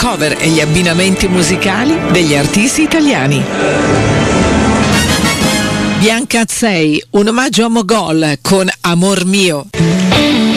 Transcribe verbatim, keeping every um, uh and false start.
cover e gli abbinamenti musicali degli artisti italiani. Bianca Azzei, un omaggio a Mogol con Amor mio.